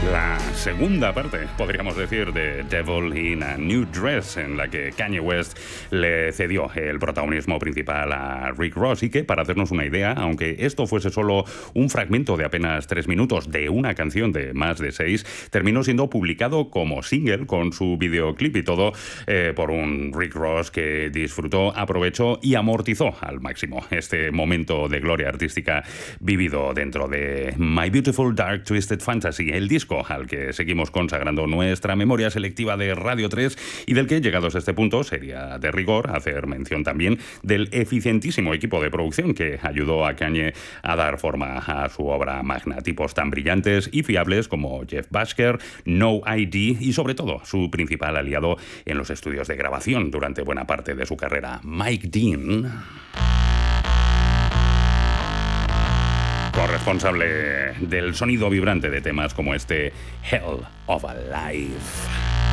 La segunda parte, podríamos decir, de Devil in a New Dress, en la que Kanye West le cedió el protagonismo principal a Rick Ross, y que, para hacernos una idea, aunque esto fuese solo un fragmento de apenas 3 minutos de una canción de más de 6, terminó siendo publicado como single con su videoclip y todo por un Rick Ross que disfrutó, aprovechó y amortizó al máximo este momento de gloria artística vivido dentro de My Beautiful Dark Twisted Fantasy, el disco al que seguimos consagrando nuestra memoria selectiva de Radio 3 y del que, llegados a este punto, sería de rigor hacer mención también del eficientísimo equipo de producción que ayudó a Kanye a dar forma a su obra magna. Tipos tan brillantes y fiables como Jeff Bhasker, No ID y, sobre todo, su principal aliado en los estudios de grabación durante buena parte de su carrera, Mike Dean, corresponsable del sonido vibrante de temas como este Hell of a Life.